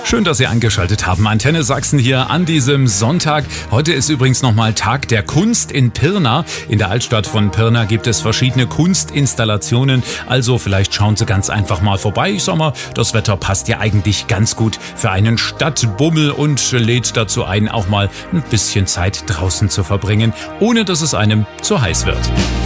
Schön, dass Sie eingeschaltet haben. Antenne Sachsen hier an diesem Sonntag. Heute ist übrigens nochmal Tag der Kunst in Pirna. In der Altstadt von Pirna gibt es verschiedene Kunstinstallationen. Also vielleicht schauen Sie ganz einfach mal vorbei. Ich sag mal, das Wetter passt ja eigentlich ganz gut für einen Stadtbummel und lädt dazu ein, auch mal ein bisschen Zeit draußen zu verbringen, ohne dass es einem zu heiß wird.